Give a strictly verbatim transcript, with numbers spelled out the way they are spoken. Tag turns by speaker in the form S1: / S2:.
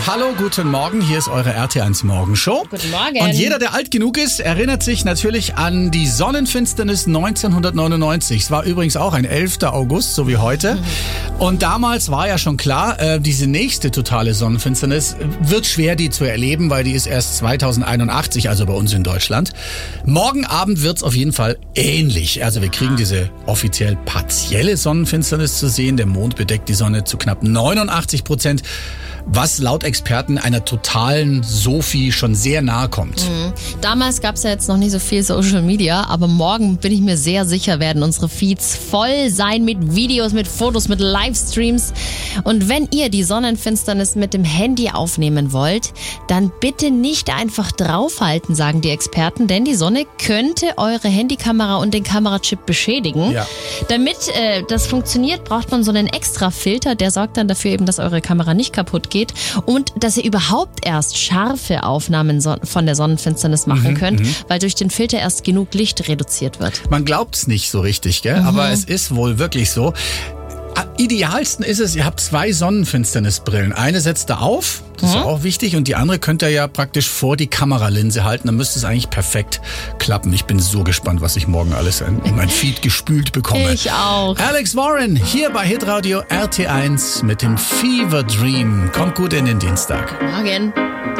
S1: Hallo, guten Morgen. Hier ist eure R T eins Morgenshow.
S2: Guten Morgen.
S1: Und jeder, der alt genug ist, erinnert sich natürlich an die Sonnenfinsternis neunzehnhundertneunundneunzig. Es war übrigens auch ein elfter August, so wie heute. Und damals war ja schon klar, äh, diese nächste totale Sonnenfinsternis wird schwer, die zu erleben, weil die ist erst zweitausendeinundachtzig, also bei uns in Deutschland. Morgen Abend wird's auf jeden Fall ähnlich. Also wir kriegen diese offiziell partielle Sonnenfinsternis zu sehen. Der Mond bedeckt die Sonne zu knapp neunundachtzig Prozent. Was laut Experten einer totalen Sophie schon sehr nahe kommt.
S2: Mhm. Damals gab es ja jetzt noch nicht so viel Social Media, aber morgen bin ich mir sehr sicher, werden unsere Feeds voll sein mit Videos, mit Fotos, mit Livestreams. Und wenn ihr die Sonnenfinsternis mit dem Handy aufnehmen wollt, dann bitte nicht einfach draufhalten, sagen die Experten, denn die Sonne könnte eure Handykamera und den Kamerachip beschädigen.
S1: Ja.
S2: Damit äh, das funktioniert, braucht man so einen extra Filter, der sorgt dann dafür eben, dass eure Kamera nicht kaputt geht. Geht und dass ihr überhaupt erst scharfe Aufnahmen von der Sonnenfinsternis machen
S1: mhm,
S2: könnt,
S1: mhm.
S2: weil durch den Filter erst genug Licht reduziert wird.
S1: Man glaubt's nicht so richtig, gell? Mhm. Aber es ist wohl wirklich so. Am idealsten ist es, ihr habt zwei Sonnenfinsternisbrillen. Eine setzt ihr auf, das ist
S2: mhm.
S1: auch wichtig, und die andere könnt ihr ja praktisch vor die Kameralinse halten. Dann müsste es eigentlich perfekt klappen. Ich bin so gespannt, was ich morgen alles in mein Feed gespült bekomme.
S2: Ich auch.
S1: Alex Warren hier bei Hitradio R T eins mit dem Fever Dream. Kommt gut in den Dienstag.
S2: Morgen.